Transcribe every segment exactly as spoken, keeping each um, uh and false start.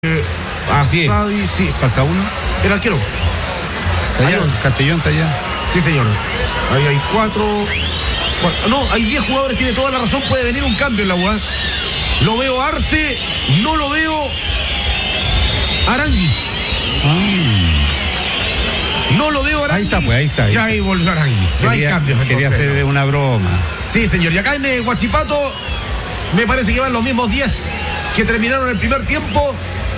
Eh, Asadi, sí. Falta uno. El arquero. Allá, Castellón está allá. Sí, señor. Ahí hay cuatro, cuatro. No, hay diez jugadores, tiene toda la razón. Puede venir un cambio en la U A. Lo veo Arce, no lo veo Aranguis. Ah. No lo veo Aranguis. Ahí está, pues, ahí está. Ahí ya ahí volvió Aranguis. No quería, hay cambios. Quería entonces, hacer ¿no? una broma. Sí, señor. Y acá en Huachipato me parece que van los mismos diez que terminaron el primer tiempo.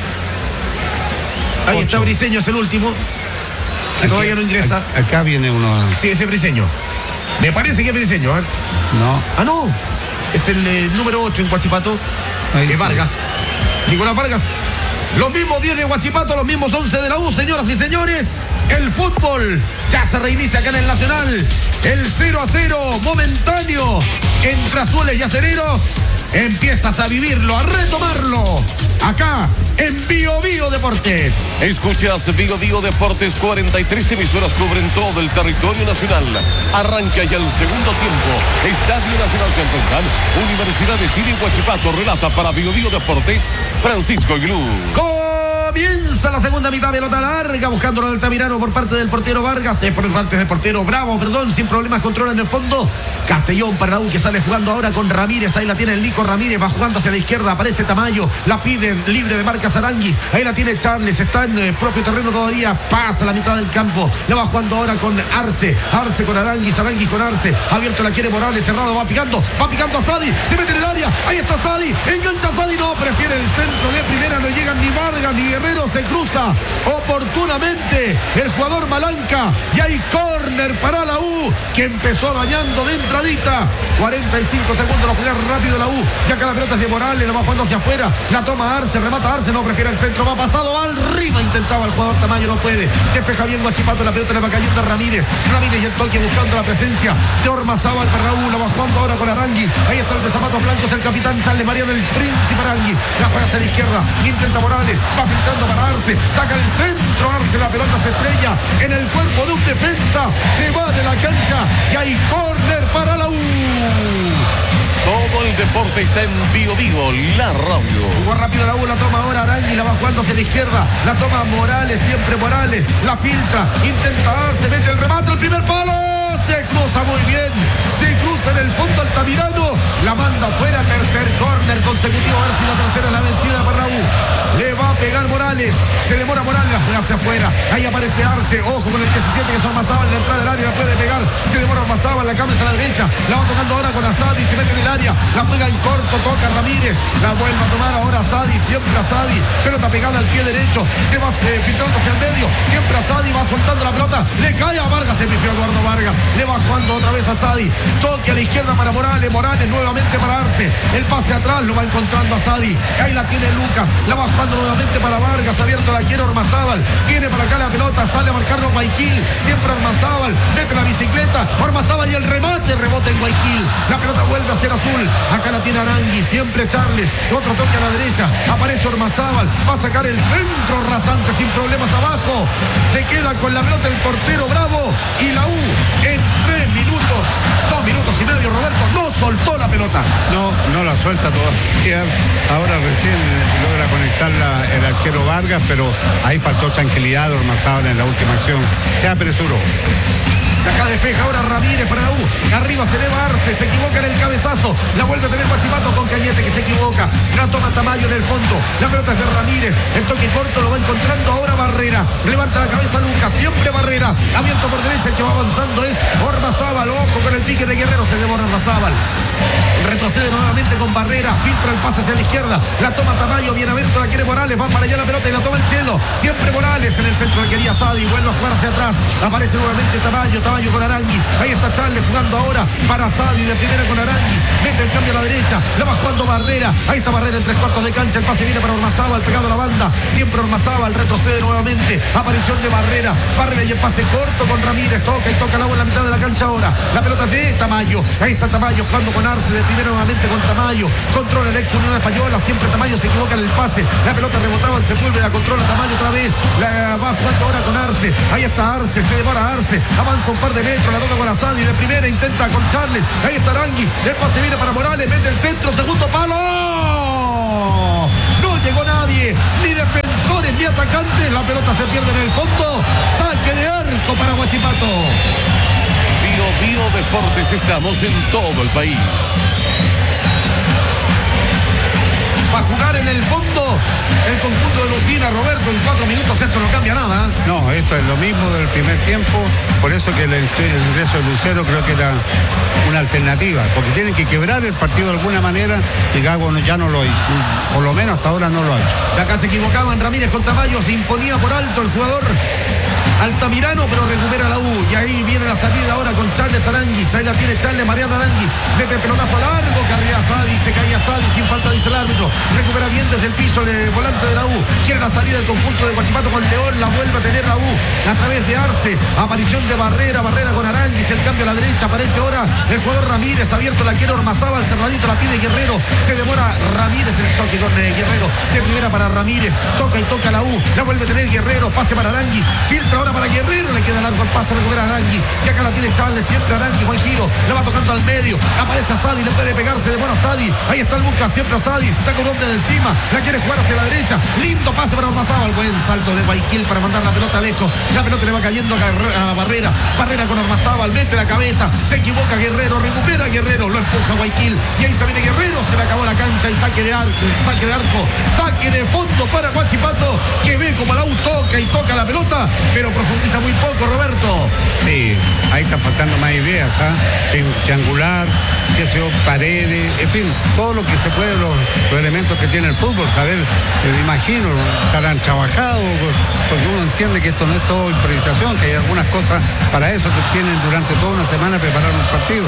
Ahí Ocho. está Briseño, es el último. Que Aquí, todavía no ingresa. Acá, acá viene uno. Sí, ese es Briseño. Me parece que es Briseño, ¿eh? No. Ah, no. Es el eh, número ocho en Huachipato. Ahí De sí. Vargas. Nicolás Vargas. Los mismos diez de Huachipato, los mismos once de la U, señoras y señores. El fútbol ya se reinicia acá en el Nacional. El cero a cero momentáneo entre azules y acereros. Empiezas a vivirlo, a retomarlo. Acá en Bio Bio Deportes. Escuchas Bio Bio Deportes, cuarenta y tres emisoras cubren todo el territorio nacional. Arranca ya el segundo tiempo. Estadio Nacional Central, Universidad de Chile y Huachipato. Relata para Bio Bio Deportes, Francisco Iglú. Comienza la segunda mitad, pelota larga, buscándolo al Altamirano por parte del portero Vargas, eh, por parte del portero Bravo, perdón, sin problemas, controla en el fondo. Castellón para la U, que sale jugando ahora con Ramírez, ahí la tiene el Nico Ramírez, va jugando hacia la izquierda, aparece Tamayo, la pide libre de marca Aranguis, ahí la tiene Charles, está en el propio terreno todavía, pasa la mitad del campo, la va jugando ahora con Arce, Arce con Aranguis, Aranguis con Arce, abierto la quiere Morales, cerrado, va picando, va picando a Sadi, se mete en el área, ahí está Sadi, engancha a Sadi, no, prefiere el centro de primera, no llegan ni Vargas ni Guerrero, se cruza oportunamente el jugador Malanca y hay córner para la U que empezó dañando de entradita. Cuarenta y cinco segundos, lo juega rápido la U, ya que la pelota es de Morales, la va jugando hacia afuera, la toma Arce, remata Arce, no, prefiere el centro, va pasado arriba, intentaba el jugador Tamayo, no puede, despeja bien Huachipato, la pelota le va cayendo a Ramírez, Ramírez y el toque buscando la presencia de Ormazábal para la U, la va jugando ahora con Aranguis, ahí está el de zapatos blancos, el capitán Charles Mariano, el príncipe Aranguis, la juega hacia la izquierda, intenta Morales, va filtrando para Arce, saca el centro, Arce, la pelota se estrella en el cuerpo de un defensa, se va de la cancha y hay córner para la U. Todo el deporte está en Bio Bio, la radio. Jugó rápido la U, la toma ahora Arangui, la va jugando hacia la izquierda, la toma Morales, siempre Morales, la filtra, intenta dar, se mete el remate, el primer palo, se cruza muy bien, se cruza en el fondo Altamirano, la manda fuera, tercer córner consecutivo, a ver si la tercera es la vencida para la U. Le va a pegar Morales, se demora Morales, la juega hacia afuera, ahí aparece Arce, ojo con el diecisiete que es Ormazábal, la entrada del área, la puede pegar, se demora Ormazábal, la cambia a la derecha, la va tocando ahora con Asadi, se mete en el área, la juega en corto, toca Ramírez, la vuelve a tomar ahora Asadi, siempre Asadi, pelota pegada al pie derecho, se va eh, filtrando hacia el medio, siempre Asadi, va soltando la pelota, le cae a Vargas, se pifió Eduardo Vargas, le va jugando otra vez a Asadi, toque a la izquierda para Morales, Morales nuevamente para Arce, el pase atrás lo va encontrando Asadi, ahí la tiene Lucas, la va jugando nuevamente para Vargas, abierto la quiere Ormazábal, viene para acá la pelota, sale a marcarlo Guayaquil, siempre Ormazábal, mete la bicicleta, Ormazábal y el remate, rebote en Guayaquil, la pelota vuelve a ser azul, acá la tiene Arangui, siempre Charles, otro toque a la derecha, aparece Ormazábal, va a sacar el centro rasante sin problemas abajo, se queda con la pelota el portero Bravo y la U en tres minutos, dos minutos y medio, Roberto, no soltó la pelota. No, no la suelta todavía. Ahora recién logra conectarla el arquero Vargas, pero ahí faltó tranquilidad de Ormazábal en la última acción. Se apresuró. Acá despeja ahora Ramírez para la U. Arriba se eleva Arce, se equivoca en el cabezazo. La vuelve a tener Huachipato con Cañete que se equivoca. La toma Tamayo en el fondo. La pelota es de Ramírez. El toque corto lo va encontrando ahora Barrera. Levanta la cabeza Lucas, siempre Barrera. Abierto por derecha, el que va avanzando es Ormazábal. Ojo con el pique de Guerrero, se demora Ormazábal. Retrocede nuevamente con Barrera, filtra el pase hacia la izquierda, la toma Tamayo, bien abierto, la quiere Morales, va para allá la pelota y la toma el Chelo, siempre Morales en el centro, la quería Sadi, vuelve a jugar hacia atrás, aparece nuevamente Tamayo, Tamayo con Aranguis, ahí está Charles jugando ahora para Sadi, de primera con Aranguis, mete el cambio a la derecha, la va jugando Barrera, ahí está Barrera en tres cuartos de cancha, el pase viene para Ormazábal, pegado a la banda, siempre Ormazábal, retrocede nuevamente, aparición de Barrera, Barrera y el pase corto con Ramírez, toca y toca el agua en la mitad de la cancha ahora, la pelota es de Tamayo, ahí está Tamayo jugando con Arce, de primera nuevamente con Tamayo, controla el ex Unión Española, siempre Tamayo se equivoca en el pase, la pelota rebotaba en Sepúlveda, controla Tamayo otra vez, la va jugando ahora con Arce, ahí está Arce, se demora Arce, avanza un par de metros, la toca con Asadi, de primera intenta con Charles, ahí está Aranguis, el pase viene para Morales, mete el centro, segundo palo, no llegó nadie. nadie, ni defensores ni atacantes. La pelota se pierde en el fondo. Saque de arco para Huachipato. Bio Bio Deportes, estamos en todo el país. Va a jugar en el fondo el conjunto de Lucina, Roberto. En cuatro minutos esto no cambia nada. No, esto es lo mismo del primer tiempo. Por eso que el, el ingreso de Lucero creo que era una alternativa, porque tienen que quebrar el partido de alguna manera y Gago ya no lo hizo. Por lo menos hasta ahora no lo ha hecho. De acá se equivocaban Ramírez con Tamayo, se imponía por alto el jugador Altamirano, pero recupera la U. Y ahí viene la salida ahora con Charles Aranguis. Ahí la tiene Charles Mariano Aranguis. Mete el pelotazo largo, carría Sadi, se caía Sadi sin falta, dice el árbitro. Recupera bien desde el piso el volante de la U. Quiere la salida del conjunto de Huachipato con León. La vuelve a tener la U a través de Arce. Aparición de Barrera, Barrera con Aranguis. El cambio a la derecha. Aparece ahora el jugador Ramírez. Abierto la quiere Ormazábal. Cerradito la pide Guerrero. Se demora Ramírez el toque con eh, Guerrero. De primera para Ramírez. Toca y toca la U. La vuelve a tener Guerrero. Pase para Aranguis. Filtra ahora para Guerrero. Le queda largo el pase. Recupera Aranguis. Y acá la tiene Charles. Siempre Aranguis. Buen giro. Le va tocando al medio. Aparece a Sadi. Le puede pegarse. Demora Sadi. Ahí está el Lucas. Siempre a Sadi. Saca un hombre de encima. La quiere jugar hacia la derecha. Lindo pase para Ormazábal. Buen salto de Guayaquil para mandar la pelota lejos. La pelota le va cayendo a Barrera. Barrera con Ormazábal. Mete la cabeza. Se equivoca Guerrero. Recupera Guerrero. Lo empuja Guayaquil. Y ahí se viene Guerrero. Se le acabó la cancha. Y saque de arco. Saque de arco. Saque de fondo para Huachipato. Que ve como la U toca y toca la pelota. Pero profundiza muy poco, Roberto. Sí, ahí está faltando más ideas, ¿ah? ¿eh? Triangular, qué sé yo, paredes, en fin, todo lo que se puede, los, los elementos que tiene el fútbol, saber, me imagino, estarán trabajados, porque uno entiende que esto no es todo improvisación, que hay algunas cosas para eso que tienen durante toda una semana preparar un partido.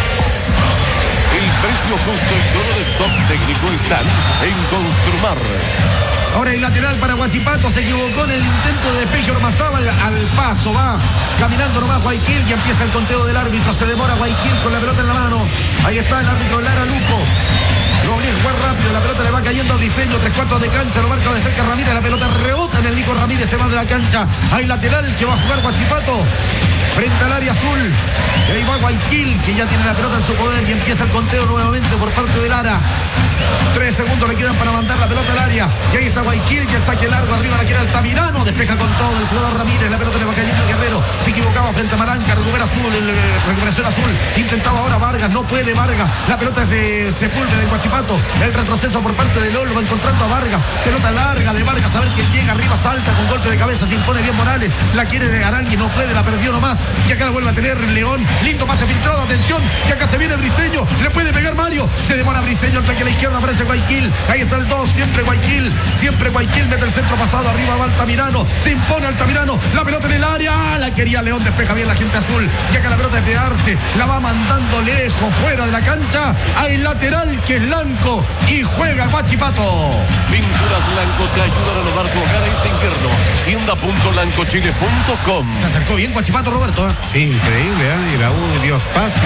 El precio justo y todo el stock técnico están en Construmar. Ahora el lateral para Huachipato, se equivocó en el intento de despeje Ormazábal, al paso va caminando nomás Guayaquil y empieza el conteo del árbitro. Se demora Guayaquil con la pelota en la mano. Ahí está el árbitro Lara Luco. Lo obliga a jugar rápido, la pelota le va cayendo a Briseño, tres cuartos de cancha, lo marca de cerca Ramírez, la pelota rebota en el Nico Ramírez, se va de la cancha. Hay lateral que va a jugar Huachipato frente al área azul. Y ahí va Guayaquil, que ya tiene la pelota en su poder y empieza el conteo nuevamente por parte de Lara. Tres segundos le quedan para mandar la pelota al área. Y ahí está Guayaquil, que el saque largo arriba la quiere Altamirano. Despeja con todo el jugador Ramírez. La pelota le va cayendo a Guerrero. Se equivocaba frente a Malanca. Recupera azul, el, eh, recuperación azul. Intentaba ahora Vargas. No puede Vargas. La pelota es de Sepúlveda de Huachipato. El retroceso por parte de Lolo. Va encontrando a Vargas. Pelota larga de Vargas. A ver quién llega arriba. Salta con golpe de cabeza. Se impone bien Morales. La quiere de Arangui. No puede. La perdió nomás. Y acá la vuelve a tener León. Lindo pase filtrado. Atención. Y acá se viene Briseño. Le puede pegar Mario. Se demora Briseño. El ataque a la izquierda. Aparece Guayaquil. Ahí está el dos. Siempre Guayaquil. Siempre Guayaquil. Mete el centro pasado. Arriba va Altamirano. Se impone Altamirano. La pelota en el área. La quería León. Despeja bien la gente azul. Y acá la pelota es de Arce. La va mandando lejos. Fuera de la cancha. Hay lateral que es Lanco. Y juega Huachipato. Pinturas Lanco te ayudan a renovar tu hogar este invierno. tienda punto lanco chile punto com. Se acercó bien Huachipato, Roberto. ¿eh? Sí, increíble, ¿eh? Y la U dio espacio.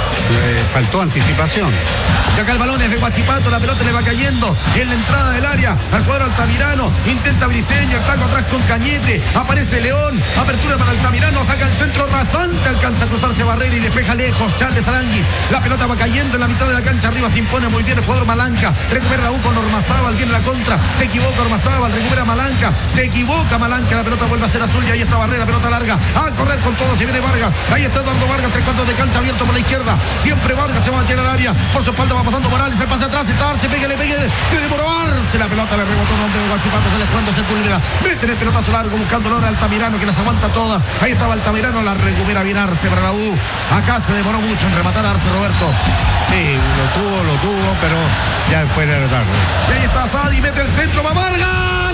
Le faltó anticipación. Y acá el balón es de Huachipato, la pelota le va cayendo en la entrada del área al cuadro Altamirano, intenta Briseño, el taco atrás con Cañete, aparece León, apertura para Altamirano, saca el centro rasante, alcanza a cruzarse Barrera y despeja lejos Charles Aranguis, la pelota va cayendo en la mitad de la cancha, arriba se impone muy bien el jugador Malanca, recupera la U con Ormazábal, viene la contra, se equivoca Ormazábal, recupera Malanca, se equivoca Malanca, la pelota vuelve a ser azul y ahí está Barrera, pelota larga, a correr con todo, se viene Vargas, ahí está Eduardo Vargas, tres cuartos de cancha abierto por la izquierda, siempre Vargas se va a meter al área, por su espalda va pasando Morales, el pase atrás, está Arce, pegue, le pegue, se demoró Arce, la pelota le rebotó un hombre de Huachipato, se le jugando Sepúlveda, mete el pelotazo largo buscando ahora Altamirano que las aguanta todas, ahí estaba Altamirano, la recupera bien Arce para la U, acá se demoró mucho en rematar a Arce, Roberto. Sí, lo tuvo, lo tuvo, pero ya después era tarde. Y ahí está Sadi, mete el centro, va Vargas.